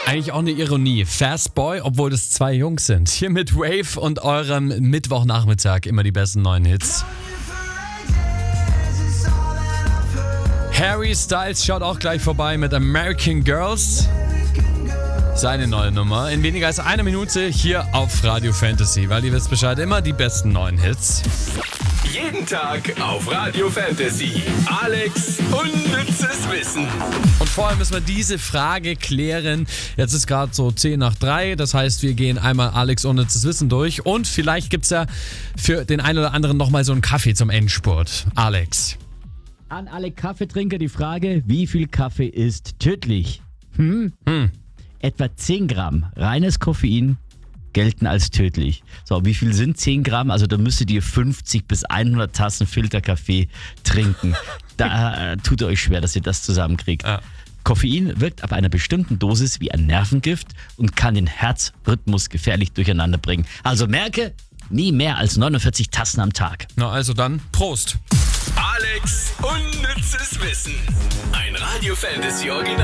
Eigentlich auch eine Ironie. Fast Boy, obwohl das zwei Jungs sind. Hier mit Wave und eurem Mittwochnachmittag immer die besten neuen Hits. Harry Styles schaut auch gleich vorbei mit American Girls. Seine neue Nummer. In weniger als einer Minute hier auf Radio Fantasy. Weil ihr wisst Bescheid, immer die besten neuen Hits. Jeden Tag auf Radio Fantasy. Alex unnützes Wissen. Und vorher müssen wir diese Frage klären. Jetzt ist gerade so 2:10. Das heißt, wir gehen einmal Alex unnützes Wissen durch. Und vielleicht gibt es ja für den einen oder anderen nochmal so einen Kaffee zum Endspurt. Alex. An alle Kaffeetrinker die Frage, wie viel Kaffee ist tödlich? Etwa 10 Gramm reines Koffein gelten als tödlich. So, wie viel sind 10 Gramm? Also da müsstet ihr 50 bis 100 Tassen Filterkaffee trinken. Da tut ihr euch schwer, dass ihr das zusammenkriegt. Ja. Koffein wirkt ab einer bestimmten Dosis wie ein Nervengift und kann den Herzrhythmus gefährlich durcheinander bringen. Also merke, nie mehr als 49 Tassen am Tag. Na also dann, Prost. Alex unnützes Wissen. Ein Radio Fantasy Original.